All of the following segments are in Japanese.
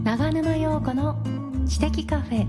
長沼陽子の知的カフェ。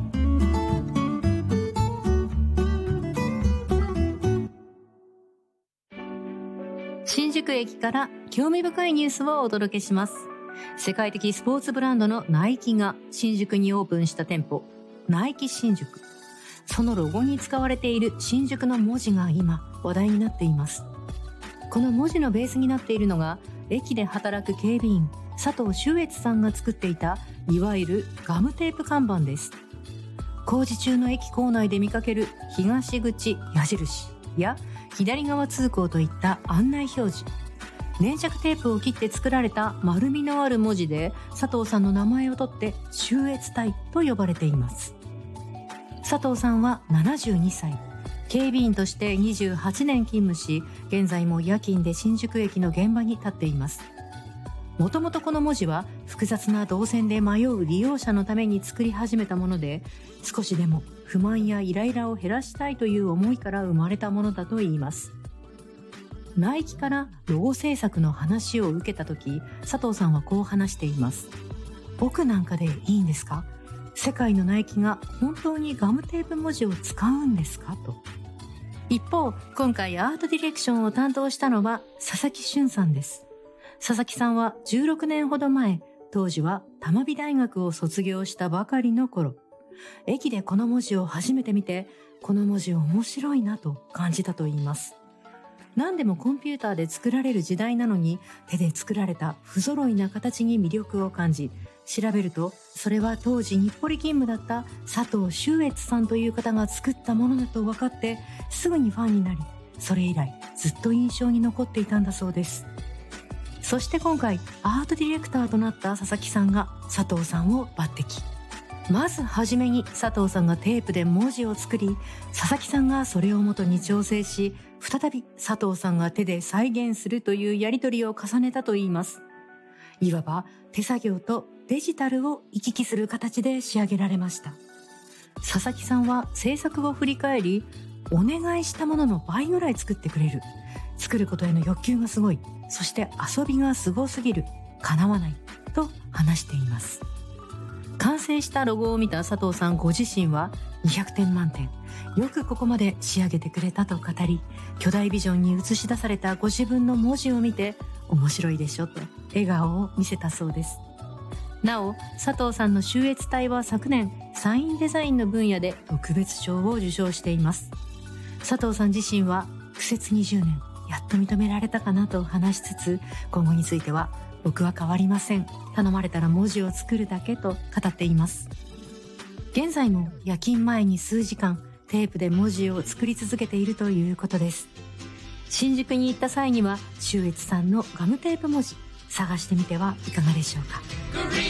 新宿駅から興味深いニュースをお届けします。世界的スポーツブランドのナイキが新宿にオープンした店舗、ナイキ新宿。そのロゴに使われている新宿の文字が今話題になっています。この文字のベースになっているのが、駅で働く警備員佐藤修悦さんが作っていたいわゆるガムテープ看板です。工事中の駅構内で見かける東口矢印や左側通行といった案内表示、粘着テープを切って作られた丸みのある文字で佐藤さんの名前を取って修悦隊と呼ばれています。佐藤さんは72歳、警備員として28年勤務し、現在も夜勤で新宿駅の現場に立っています。もともとこの文字は複雑な動線で迷う利用者のために作り始めたもので、少しでも不満やイライラを減らしたいという思いから生まれたものだといいます。ナイキからロゴ制作の話を受けたとき、佐藤さんはこう話しています。僕なんかでいいんですか？世界のナイキが本当にガムテープ文字を使うんですか？と。一方、今回アートディレクションを担当したのは佐々木俊さんです。佐々木さんは16年ほど前、当時は玉美大学を卒業したばかりの頃、駅でこの文字を初めて見て、この文字面白いなと感じたといいます。何でもコンピューターで作られる時代なのに、手で作られた不揃いな形に魅力を感じ、調べるとそれは当時日暮里勤務だった佐藤修悦さんという方が作ったものだと分かって、すぐにファンになり、それ以来ずっと印象に残っていたんだそうです。そして今回アートディレクターとなった佐々木さんが佐藤さんを抜擢。まずはじめに佐藤さんがテープで文字を作り、佐々木さんがそれを元に調整し、再び佐藤さんが手で再現するというやり取りを重ねたといいます。いわば手作業とデジタルを行き来する形で仕上げられました。佐々木さんは制作を振り返り、お願いしたものの倍ぐらい作ってくれる。作ることへの欲求がすごい。そして遊びがすごすぎる。叶わない。と話しています。完成したロゴを見た佐藤さんご自身は200点満点。よくここまで仕上げてくれたと語り、巨大ビジョンに映し出されたご自分の文字を見て、面白いでしょと笑顔を見せたそうです。なお、佐藤さんの修悦隊は昨年、サインデザインの分野で特別賞を受賞しています。佐藤さん自身は苦節20年、やっと認められたかなと話しつつ、今後については、僕は変わりません。頼まれたら文字を作るだけと語っています。現在も夜勤前に数時間、テープで文字を作り続けているということです。新宿に行った際には、修悦さんのガムテープ文字、探してみてはいかがでしょうか。